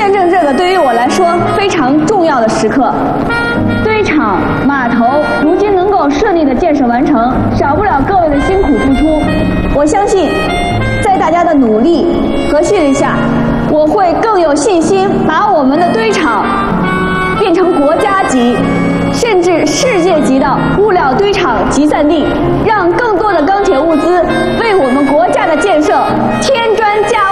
真正这个对于我来说非常重要的时刻。堆场、码头如今能够顺利的建设完成，少不了各位的辛苦付出。我相信，在大家的努力和训练下，我会更有信心把我们的堆场变成国家级甚至世界级的物料堆场集散地，让更多的钢铁物资为我们国家的建设添砖加